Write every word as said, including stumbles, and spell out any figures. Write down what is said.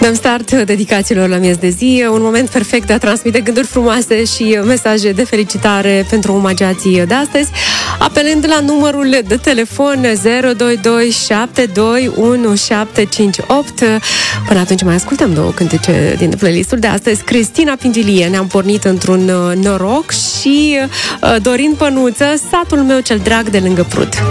Dăm start dedicațiilor la miez de zi, un moment perfect de a transmite gânduri frumoase și mesaje de felicitare pentru omagiații de astăzi, apelând la numărul de telefon zero doi doi șapte doi unu șapte cinci opt. Până atunci mai ascultăm două cântece din playlistul de astăzi. Cristina Pingilie, Ne-am pornit într-un noroc, și Dorin Pănuță, Satul meu cel drag de lângă Prut.